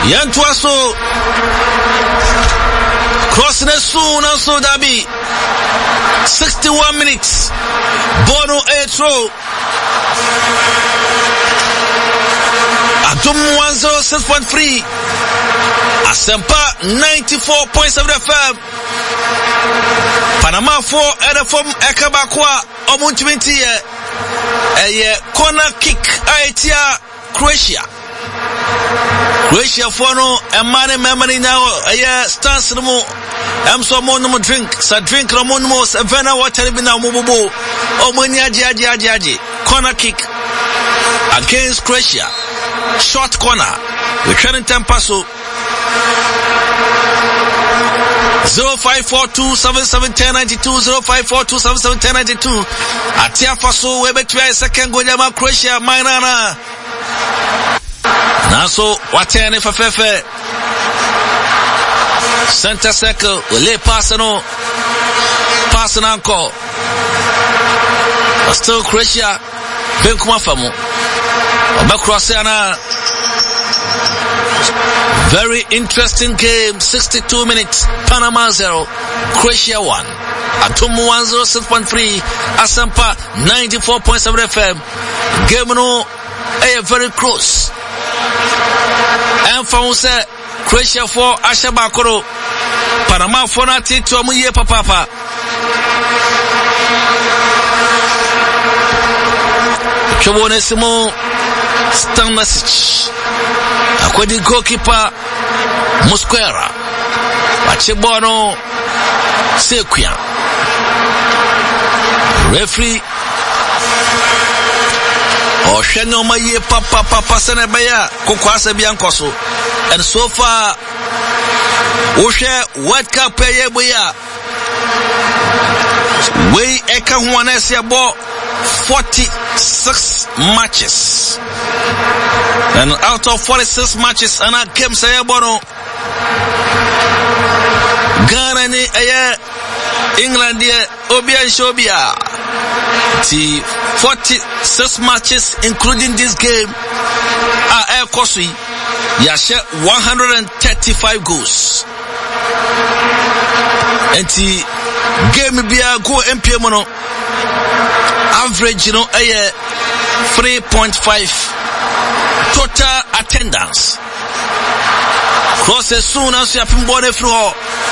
Yantuaso crossing as soon as so Dabi 61 minutes Bono Etro Atum 106.3 Asempa 94.7 FM Panama 4 FM Ekabakwa Omuntimenti corner kick Aitia Croatia for no a man memory now stance no more so more no drink so drink no more Savannah water be now mububu jaji corner kick against Croatia short corner returning Tempaso 0542771092 0542771092 Atia Faso we between second goal jama Croatia Mainana Naso watene fefefe center circle le pass anko still Croatia benkuma famu Obakroasiana. Very interesting game. 62 minutes. Panama 0, Croatia 1. Atomu 106.3, Asampa 94.7 FM. Game no very close. And for Croatia 4, Ashabakoro. Panama 4 na titu amuye papa. Chobone Simo Stanmasic. Akwedi goalkeeper Musquera. Achebono Sequia. Referee Osheno maye papa senebaya kokwase biankoso. And so far Oshe World Cup peye boya. We eka huanesi abo 46 matches. And out of 46 matches, and I came say bono Ghana ni England Obia Shobia. The 46 matches including this game are Kosui Yasha 135 goals. And the game be a go MP mono average 3.5 total attendance. Cross as soon as you have been born through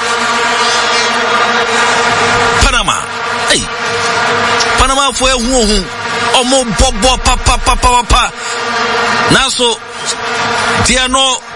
Panama. Hey, Panama for a woo omo bobo papa. Now so they are no